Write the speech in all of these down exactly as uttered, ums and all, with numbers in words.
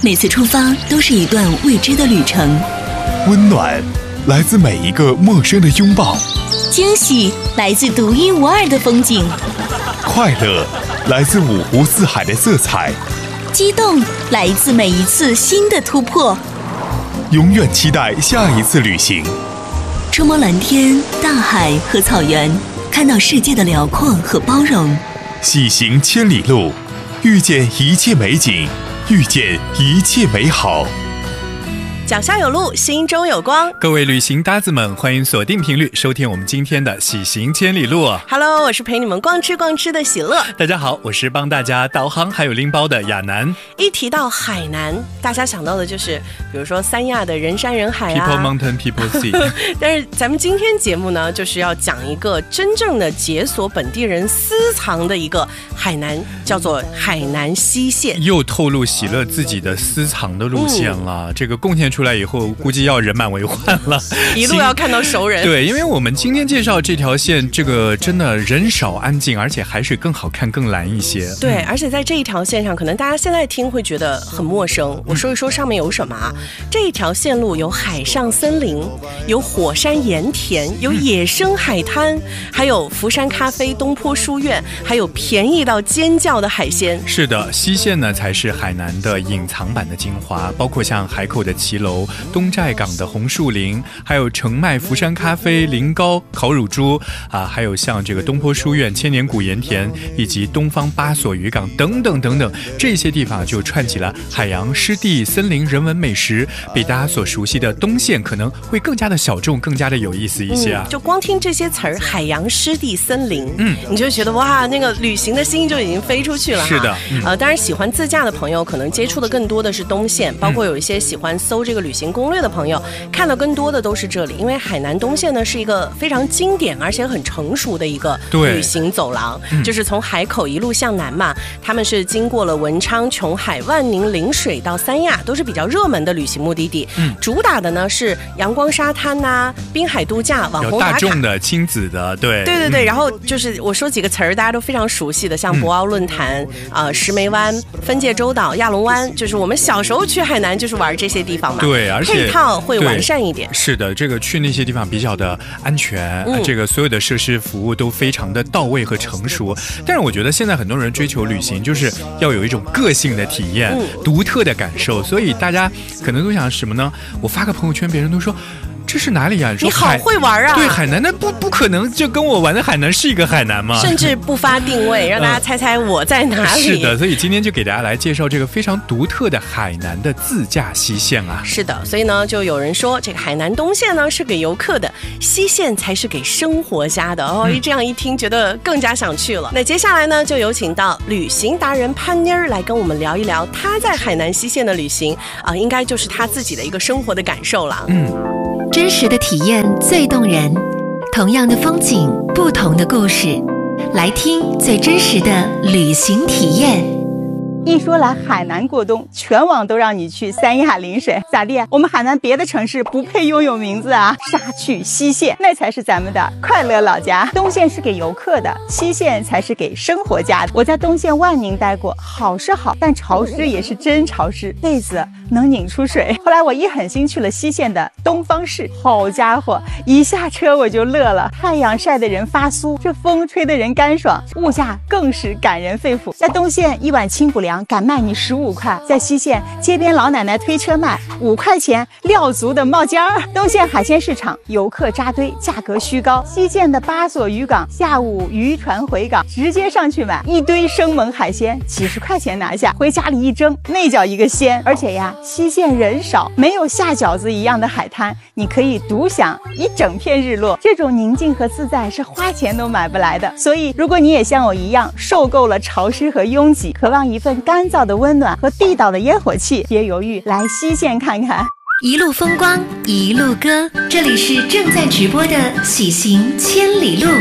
每次出发都是一段未知的旅程。 温暖来自每一个陌生的拥抱， 惊喜来自独一无二的风景， 快乐来自五湖四海的色彩， 激动来自每一次新的突破。 永远期待下一次旅行。 触摸蓝天、大海和草原，看到世界的辽阔和包容。 喜行千里路，遇见一切美景，遇见一切美好。 脚下有路，心中有光。 各位旅行搭子们，欢迎锁定频率收听我们今天的喜行千里路。 Hello， 我是陪你们逛吃逛吃的喜乐。 大家好，我是帮大家导航还有拎包的亚楠。 一提到海南，大家想到的就是比如说三亚的人山人海啊 People Mountain People Sea 但是咱们今天节目呢，就是要讲一个真正的解锁本地人私藏的一个海南，叫做海南西线。 又透露喜乐自己的私藏的路线了、嗯、这个贡献出来以后估计要人满为患了， 一路要看到熟人。 对，因为我们今天介绍这条线，这个真的人少安静，而且海水更好看更蓝一些。 对、嗯、而且在这一条线上，可能大家现在听会觉得很陌生，我说一说上面有什么啊、嗯、这一条线路有海上森林，有火山盐田，有野生海滩、嗯、还有福山咖啡、东坡书院，还有便宜到尖叫的海鲜。 是的，西线呢才是海南的隐藏版的精华，包括像海口的骑楼、东寨港的红树林，还有澄迈福山咖啡、临高烤乳猪啊，还有像这个东坡书院、千年古盐田，以及东方巴索渔港等等等等，这些地方就串起了海洋、湿地、森林、人文、美食，比大家所熟悉的东线可能会更加的小众，更加的有意思一些啊。 嗯、就光听这些词儿，海洋、湿地、森林，嗯，你就觉得哇，那个旅行的心就已经飞出去了哈。 是的，嗯、 呃，当然喜欢自驾的朋友可能接触的更多的是东线，包括有一些喜欢搜这个旅行攻略的朋友。看到更多的都是这里，因为海南东线呢是一个非常经典而且很成熟的一个旅行走廊、嗯、就是从海口一路向南嘛，他们是经过了文昌、琼海、万宁、陵水到三亚，都是比较热门的旅行目的地、嗯、主打的呢是阳光沙滩啊、滨海度假、网红打卡， 有大众的、亲子的，对对对对、嗯、然后就是我说几个词儿大家都非常熟悉的，像博鳌论坛、嗯呃、石梅湾、分界洲岛、亚龙湾，就是我们小时候去海南就是玩这些地方嘛。 对，而且配套会完善一点。 是的，这个去那些地方比较的安全、嗯、这个所有的设施服务都非常的到位和成熟。但是我觉得现在很多人追求旅行就是要有一种个性的体验、嗯、独特的感受，所以大家可能都想什么呢？我发个朋友圈，别人都说这是哪里啊？ 你, 说你好会玩啊！ 对，海南那不不可能就跟我玩的海南是一个海南吗？ 甚至不发定位，让大家猜猜我在哪里。 是的，所以今天就给大家来介绍这个非常独特的海南的自驾西线啊。 是的，所以呢，就有人说这个海南东线呢是给游客的，西线才是给生活家的哦。嗯、这样一听，觉得更加想去了。那接下来呢，就有请到旅行达人潘妮儿来跟我们聊一聊他在海南西线的旅行啊、呃，应该就是他自己的一个生活的感受了。 嗯。 真实的体验最动人，同样的风景，不同的故事，来听最真实的旅行体验。 一说来海南过冬，全网都让你去三亚陵水，咋地？我们海南别的城市不配拥有名字啊！杀去西线，那才是咱们的快乐老家。东线是给游客的，西线才是给生活家的。我在东线万宁待过，好是好，但潮湿也是真潮湿，被子能拧出水。后来我一狠心去了西线的东方市，好家伙，一下车我就乐了，太阳晒得人发酥，这风吹得人干爽，物价更是感人肺腑。在东线一碗清补凉敢卖你十五块，在西线街边老奶奶推车卖五块钱，料足的冒尖儿。东线海鲜市场游客扎堆，价格虚高。西线的巴索渔港下午渔船回港，直接上去买一堆生猛海鲜，几十块钱拿下，回家里一蒸，那叫一个鲜。而且呀，西线人少，没有下饺子一样的海滩，你可以独享一整片日落，这种宁静和自在是花钱都买不来的。所以如果你也像我一样受够了潮湿和拥挤，渴望一份干燥的温暖和地道的烟火气，别犹豫，来西线看看。 一路风光一路歌，这里是正在直播的喜行千里路。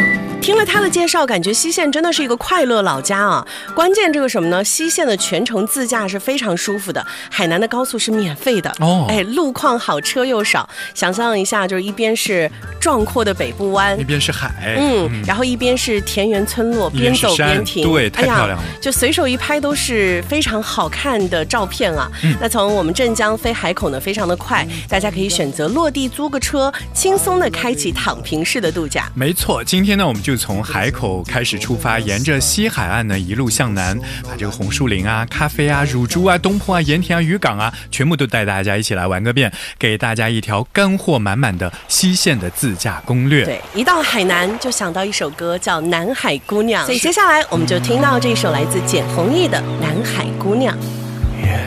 听了他的介绍，感觉西县真的是一个快乐老家啊。关键这个什么呢？西县的全程自驾是非常舒服的，海南的高速是免费的哦，哎，路况好，车又少。想象一下，就是一边是壮阔的北部湾， 一边是海， 嗯，嗯然后一边是田园村落，边走边停， 对，太漂亮了。 哎呀，就随手一拍都是非常好看的照片啊。嗯、那从我们镇江飞海口呢，非常的快，大家可以选择落地租个车，轻松的开启躺平式的度假。 没错，今天呢，我们就从海口开始出发，沿着西海岸呢一路向南，把这个红树林啊、咖啡啊、乳猪啊、东坡啊、盐田啊、渔港啊，全部都带大家一起来玩个遍，给大家一条干货满满的西县的自驾攻略。 对，一到海南就想到一首歌叫《南海姑娘》，所以接下来我们就听到这首来自简弘毅的《南海姑娘》。